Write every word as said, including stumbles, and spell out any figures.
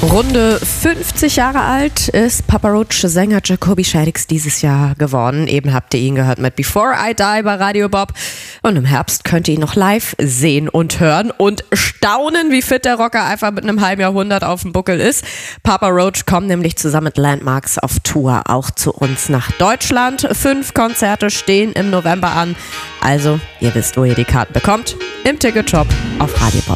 Runde fünfzig Jahre alt ist Papa Roach-Sänger Jacoby Shaddix dieses Jahr geworden. Eben habt ihr ihn gehört mit Before I Die bei Radio Bob. Und im Herbst könnt ihr ihn noch live sehen und hören und staunen, wie fit der Rocker einfach mit einem halben Jahrhundert auf dem Buckel ist. Papa Roach kommt nämlich zusammen mit Landmarks auf Tour auch zu uns nach Deutschland. Fünf Konzerte stehen im November an. Also, ihr wisst, wo ihr die Karten bekommt. Im Ticketshop auf Radio Bob.